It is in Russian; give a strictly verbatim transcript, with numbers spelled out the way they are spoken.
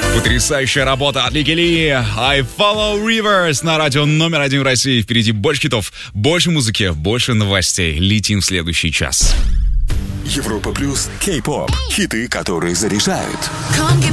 Потрясающая работа от Лики Ли. I Follow Rivers на радио номер один в России. Впереди больше хитов, больше музыки, больше новостей. Летим в следующий час. Европа плюс Кей-поп. Хиты, которые заряжают.